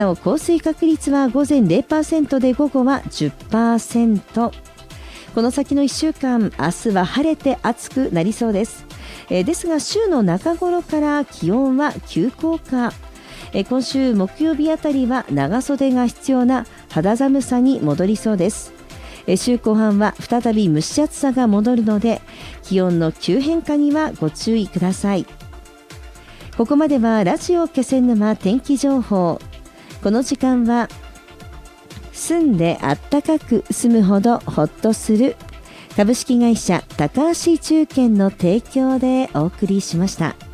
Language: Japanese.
なお降水確率は午前 0% で午後は 10%。 この先の1週間、明日は晴れて暑くなりそうです。ですが週の中頃から気温は急降下。今週木曜日あたりは長袖が必要な肌寒さに戻りそうです。週後半は再び蒸し暑さが戻るので、気温の急変化にはご注意ください。ここまではラジオ気仙沼天気情報。この時間は住んであったかく住むほどほっとする株式会社高橋中堅の提供でお送りしました。